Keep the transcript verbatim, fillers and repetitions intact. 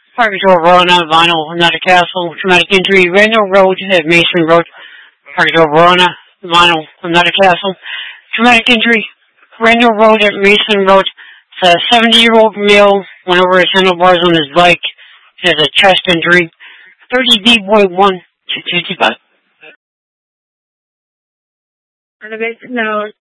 Parker to Verona, Vinyl, Another Castle, traumatic injury, Randall Road at Mason Road. Parker to Verona, Vinyl, Another Castle, traumatic injury, Randall Road at Mason Road. It's a seventy-year-old male went over his handlebars on his bike. He has a chest injury. thirty D boy one to fifty-five. On a basic note,